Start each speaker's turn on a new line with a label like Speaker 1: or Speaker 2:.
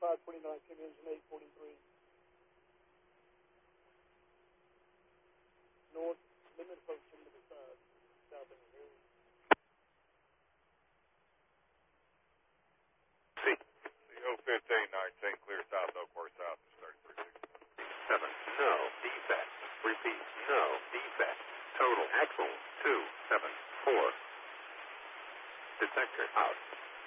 Speaker 1: 529, came engine 843. North, limit approach into the side. South end here.
Speaker 2: CO 1519, clear south, Oakport South, is 3036.
Speaker 3: 7, no defect. Repeat, no defect. Total axle 274. Detector out.